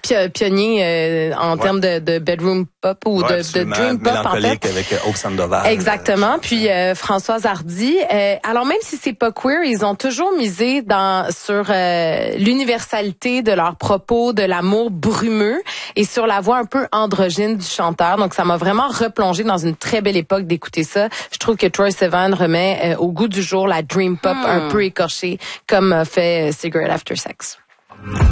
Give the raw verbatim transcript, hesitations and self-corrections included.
pionnier euh, en ouais. termes de, de bedroom pop ou ouais, de, de dream pop en fait. Avec Hope Sandoval. Exactement. Euh, Puis euh, Françoise Hardy. Euh, alors même si c'est pas queer, ils ont toujours misé dans sur euh, l'universalité de leurs propos, de l'amour brumeux et sur la voix un peu androgyne du chanteur. Donc ça m'a vraiment replongé dans une très belle époque d'écouter ça. Je trouve que Troye Sivan remet euh, au goût du jour la dream pop hmm. un peu écorchée comme euh, fait euh, Cigarette After Sex.